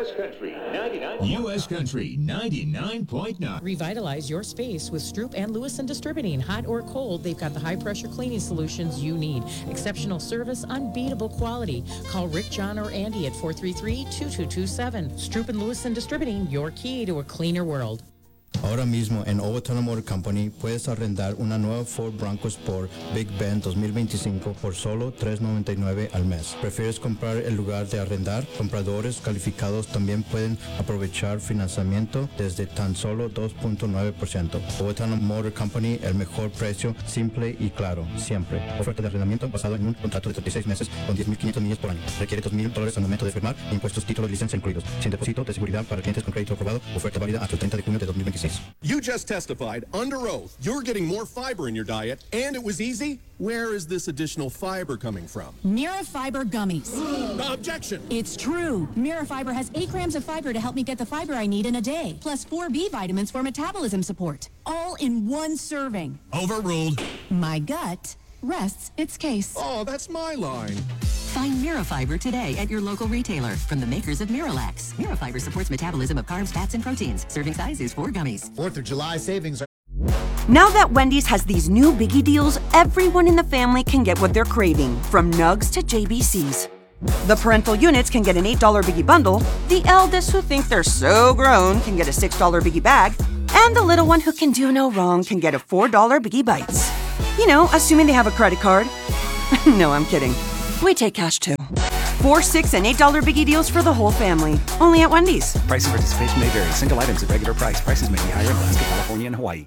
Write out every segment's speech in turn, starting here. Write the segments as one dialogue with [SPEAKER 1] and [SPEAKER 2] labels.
[SPEAKER 1] U.S. Country 99.
[SPEAKER 2] U.S. Country 99.9.
[SPEAKER 3] Revitalize your space with Stroop and Lewison Distributing. Hot or cold, they've got the high-pressure cleaning solutions you need. Exceptional service, unbeatable quality. Call Rick, John, or Andy at 433-2227. Stroop and Lewison Distributing, your key to a cleaner world.
[SPEAKER 4] Ahora mismo en Owatonna Motor Company puedes arrendar una nueva Ford Bronco Sport Big Bend 2025 por solo $3.99 al mes. ¿Prefieres comprar en lugar de arrendar? Compradores calificados también pueden aprovechar financiamiento desde tan solo 2.9%. Owatonna Motor Company, el mejor precio, simple y claro, siempre. Oferta de arrendamiento basado en un contrato de 36 meses con 10,500 millas por año. Requiere $2,000 al momento de firmar, impuestos, títulos y licencia incluidos. Sin depósito de seguridad para clientes con crédito aprobado. Oferta válida hasta el 30 de junio de 2026.
[SPEAKER 5] You just testified under oath you're getting more fiber in your diet, and it was easy. Where is this additional fiber coming from?
[SPEAKER 6] Mirafiber gummies.
[SPEAKER 5] Objection!
[SPEAKER 6] It's true. Mirafiber has 8 grams of fiber to help me get the fiber I need in a day, plus 4 B vitamins for metabolism support, all in one serving.
[SPEAKER 5] Overruled.
[SPEAKER 6] My gut rests its case.
[SPEAKER 5] Oh, that's my line.
[SPEAKER 7] Find Mirafiber today at your local retailer from the makers of Miralax. Mirafiber supports metabolism of carbs, fats, and proteins. Serving size is 4 gummies.
[SPEAKER 8] 4th of July savings are...
[SPEAKER 9] Now that Wendy's has these new biggie deals, everyone in the family can get what they're craving, from nugs to JBCs. The parental units can get an $8 biggie bundle, the eldest who think they're so grown can get a $6 biggie bag, and the little one who can do no wrong can get a $4 biggie bites. You know, assuming they have a credit card. No, I'm kidding. We take cash too. 4, 6, and $8 biggie deals for the whole family. Only at Wendy's.
[SPEAKER 10] Price and participation may vary. Single items at regular price. Prices may be higher in Alaska, California, and Hawaii.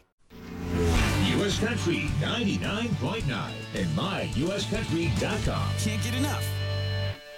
[SPEAKER 2] U.S. Country 99.9 and myuscountry.com.
[SPEAKER 11] Can't get enough.